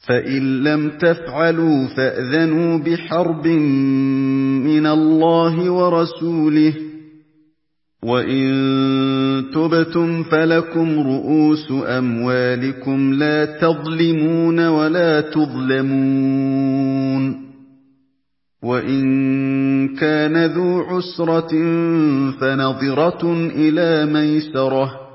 فَإِن لَّمْ تَفْعَلُوا فَأْذَنُوا بِحَرْبٍ مِّنَ اللَّهِ وَرَسُولِهِ ۖ وَإِن تُبْتُمْ فَلَكُمْ رُءُوسُ أَمْوَالِكُمْ لَا تَظْلِمُونَ وَلَا تُظْلَمُونَ ۚ وَإِن كَانَ ذُو عُسْرَةٍ فَنَظِرَةٌ إِلَىٰ مَيْسَرَةٍ ۚ